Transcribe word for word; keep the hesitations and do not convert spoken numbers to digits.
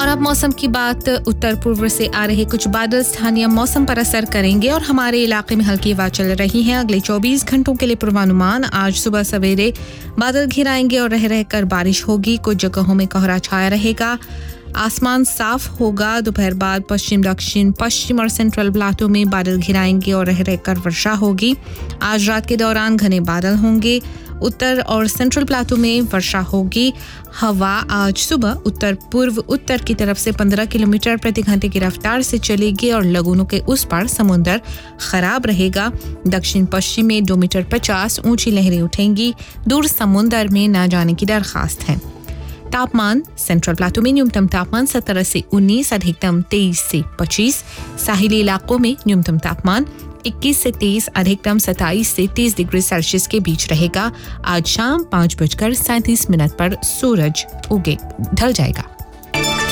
और अब मौसम की बात। उत्तर पूर्व से आ रहे कुछ बादल स्थानीय मौसम पर असर करेंगे और हमारे इलाके में हल्की हवा चल रही है। अगले चौबीस घंटों के लिए पूर्वानुमान। आज सुबह सवेरे बादल घिर आएंगे और रह रहकर बारिश होगी। कुछ जगहों में कोहरा छाया रहेगा। आसमान साफ होगा। दोपहर बाद पश्चिम दक्षिण पश्चिम और सेंट्रल प्लाटो में बादल घिराएंगे और रह रहकर वर्षा होगी। आज रात के दौरान घने बादल होंगे। उत्तर और सेंट्रल प्लाटो में वर्षा होगी। हवा आज सुबह उत्तर पूर्व उत्तर की तरफ से पंद्रह किलोमीटर प्रति घंटे की रफ्तार से चलेगी और लगूनों के उस पार समुद्र खराब रहेगा। दक्षिण पश्चिम में दो मीटर पचास ऊंची लहरें उठेंगी। दूर समुद्र में न जाने की दरखास्त है। तापमान सेंट्रल प्लाटो में न्यूनतम तापमान सत्रह से उन्नीस, अधिकतम तेईस से पच्चीस। साहिली इलाकों में न्यूनतम तापमान इक्कीस से तेईस, अधिकतम सत्ताईस से तीस डिग्री सेल्सियस के बीच रहेगा। आज शाम पाँच बजकर सैंतीस मिनट पर सूरज उगे ढल जाएगा।